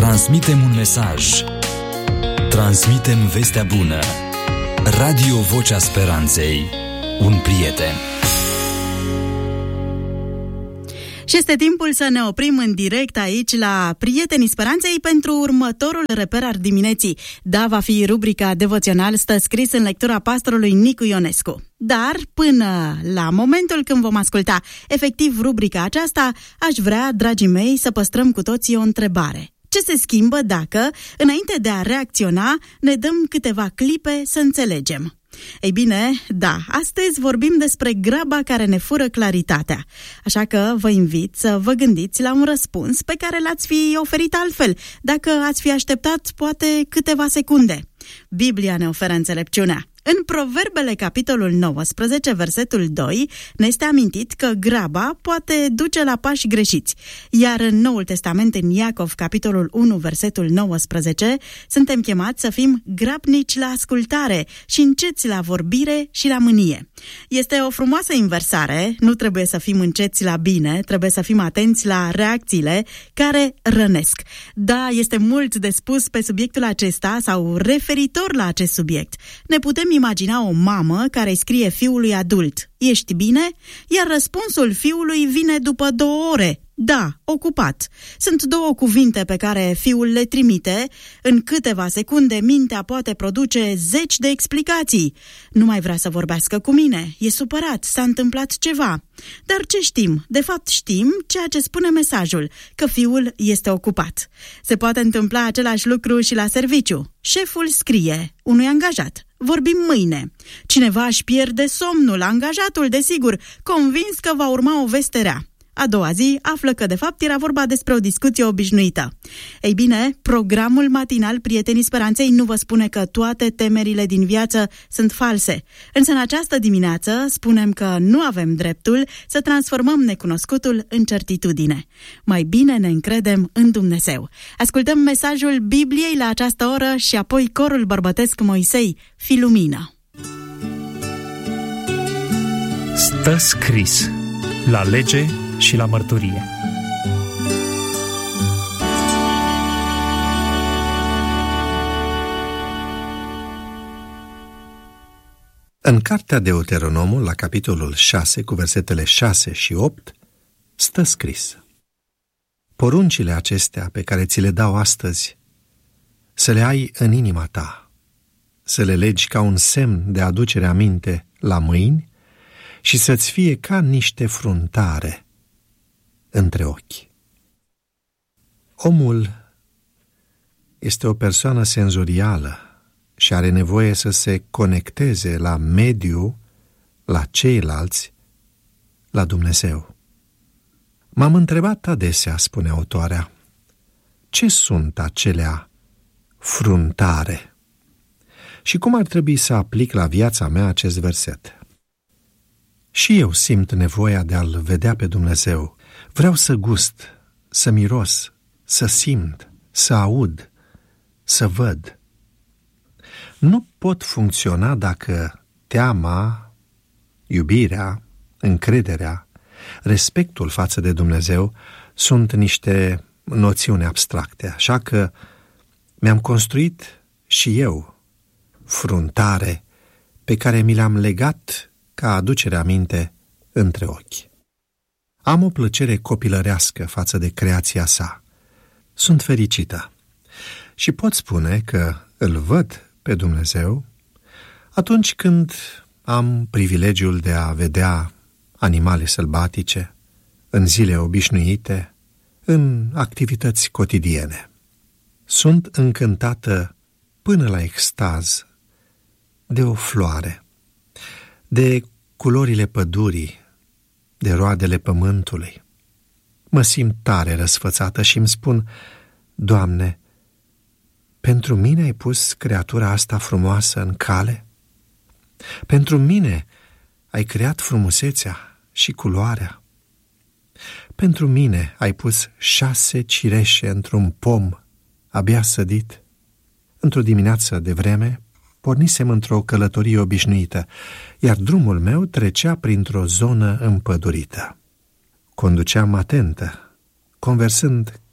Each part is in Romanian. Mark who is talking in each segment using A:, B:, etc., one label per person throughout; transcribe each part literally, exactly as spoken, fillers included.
A: Transmitem un mesaj. Transmitem vestea bună. Radio Vocea Speranței. Un prieten.
B: Și este timpul să ne oprim în direct aici la Prietenii Speranței pentru următorul reper al dimineții. Da, va fi rubrica devoțional, stă scris în lectura pastorului Nicu Ionescu. Dar până la momentul când vom asculta efectiv rubrica aceasta, aș vrea, dragii mei, să păstrăm cu toții o întrebare. Ce se schimbă dacă, înainte de a reacționa, ne dăm câteva clipe să înțelegem? Ei bine, da, astăzi vorbim despre graba care ne fură claritatea. Așa că vă invit să vă gândiți la un răspuns pe care l-ați fi oferit altfel, dacă ați fi așteptat poate câteva secunde. Biblia ne oferă înțelepciunea. În Proverbele, capitolul nouăsprezece, versetul doi, ne este amintit că graba poate duce la pași greșiți. Iar în Noul Testament, în Iacov, capitolul unu, versetul nouăsprezece, suntem chemați să fim grabnici la ascultare și înceți la vorbire și la mânie. Este o frumoasă inversare, nu trebuie să fim înceți la bine, trebuie să fim atenți la reacțiile care rănesc. Da, este mult de spus pe subiectul acesta sau referitor la acest subiect. Ne putem imagina o mamă care îi scrie fiului adult: "Ești bine?" Iar răspunsul fiului vine după două ore: "Da, ocupat." Sunt două cuvinte pe care fiul le trimite. În câteva secunde mintea poate produce zeci de explicații. Nu mai vrea să vorbească cu mine, e supărat, s-a întâmplat ceva. Dar ce știm? De fapt știm ceea ce spune mesajul, că fiul este ocupat. Se poate întâmpla același lucru și la serviciu. Șeful scrie unui angajat: "Vorbim mâine." Cineva își pierde somnul, angajatul, desigur, convins că va urma o veste rea. A doua zi află că de fapt era vorba despre o discuție obișnuită. Ei bine, programul matinal Prietenii Speranței nu vă spune că toate temerile din viață sunt false. Însă în această dimineață spunem că nu avem dreptul să transformăm necunoscutul în certitudine. Mai bine ne încredem în Dumnezeu. Ascultăm mesajul Bibliei la această oră și apoi corul bărbătesc Moisei, Fi lumină.
C: Stă scris la lege și la mărturie.
D: În cartea Deuteronomul, la capitolul șase, cu versetele șase și opt, stă scris: "Poruncile acestea pe care ți le dau astăzi, să le ai în inima ta, să le legi ca un semn de aducere aminte la mâini și să-ți fie ca niște fruntare între ochi." Omul este o persoană senzorială și are nevoie să se conecteze la mediu, la ceilalți, la Dumnezeu. M-am întrebat adesea, spune autoarea, ce sunt acelea fruntare și cum ar trebui să aplic la viața mea acest verset. Și eu simt nevoia de a-L vedea pe Dumnezeu. Vreau să gust, să miros, să simt, să aud, să văd. Nu pot funcționa dacă teama, iubirea, încrederea, respectul față de Dumnezeu sunt niște noțiuni abstracte. Așa că mi-am construit și eu fruntare pe care mi le-am legat ca aducere aminte între ochi. Am o plăcere copilărească față de creația sa. Sunt fericită și pot spune că îl văd pe Dumnezeu atunci când am privilegiul de a vedea animale sălbatice, în zile obișnuite, în activități cotidiene. Sunt încântată până la extaz de o floare, de culorile pădurii, de roadele pământului. Mă simt tare răsfățată și îmi spun: Doamne, pentru mine ai pus creatura asta frumoasă în cale? Pentru mine ai creat frumusețea și culoarea? Pentru mine ai pus șase cireșe într-un pom abia sădit? Într-o dimineață de vreme, pornisem într-o călătorie obișnuită, iar drumul meu trecea printr-o zonă împădurită. Conduceam atentă, conversând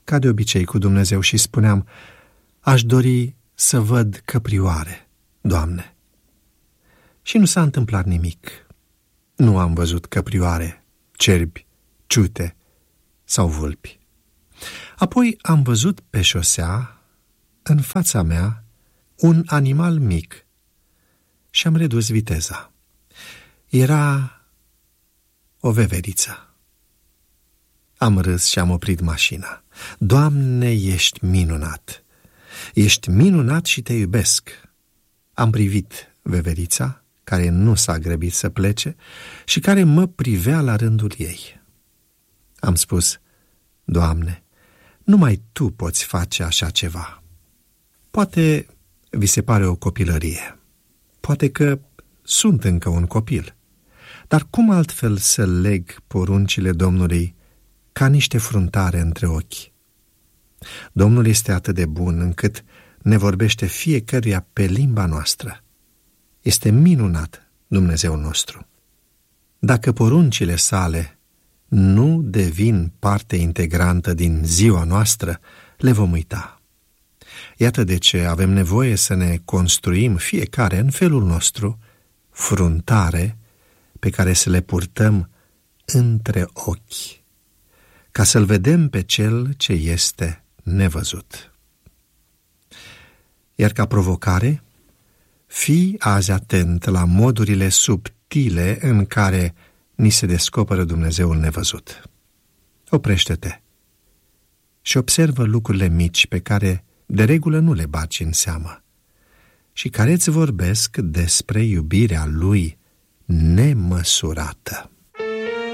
D: ca de obicei, cu Dumnezeu și spuneam: aș dori să văd căprioare, Doamne. Și nu s-a întâmplat nimic. Nu am văzut căprioare, cerbi, ciute sau vulpi. Apoi am văzut pe șosea, în fața mea, un animal mic și am redus viteza. Era o veveriță. Am râs și am oprit mașina. Doamne, ești minunat! Ești minunat și te iubesc! Am privit veverița, care nu s-a grăbit să plece și care mă privea la rândul ei. Am spus: Doamne, numai Tu poți face așa ceva. Poate vi se pare o copilărie. Poate că sunt încă un copil. Dar cum altfel să leg poruncile Domnului ca niște fruntare între ochi? Domnul este atât de bun încât ne vorbește fiecăruia pe limba noastră. Este minunat Dumnezeul nostru. Dacă poruncile sale nu devin parte integrantă din ziua noastră, le vom uita. Iată de ce avem nevoie să ne construim fiecare în felul nostru fruntare pe care să le purtăm între ochi, ca să-L vedem pe Cel ce este nevăzut. Iar ca provocare, fii azi atent la modurile subtile în care ni se descoperă Dumnezeul nevăzut. Oprește-te și observă lucrurile mici pe care de regulă nu le bagi în seamă și care îți vorbesc despre iubirea Lui nemăsurată.